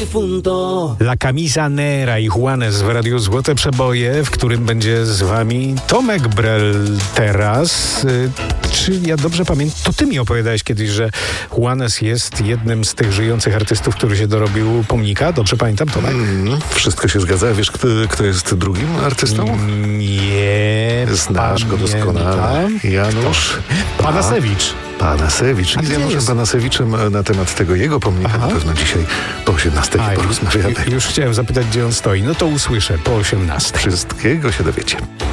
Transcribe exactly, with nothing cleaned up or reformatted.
difunto. La Camisa Nera i Juanes w Radiu Złote Przeboje, w którym będzie z wami Tomek Brel teraz. Y, czy ja dobrze pamiętam? To ty mi opowiadałeś kiedyś, że Juanes jest jednym z tych żyjących artystów, który się dorobił pomnika. Dobrze pamiętam, Tomek? Mm, wszystko się zgadza. Wiesz, kto, kto jest drugim artystą? Nie. Znasz go pamiętam. doskonale. Janusz Panasewicz. Panasewicz. I A z gdzie Januszem jest? Panasewiczem na temat tego jego pomnika Aha. na pewno dzisiaj po osiemnastej A, porozmawiamy. już chciałem zapytać, gdzie on stoi. No to usłyszę po osiemnastej. Wszystkiego się dowiecie.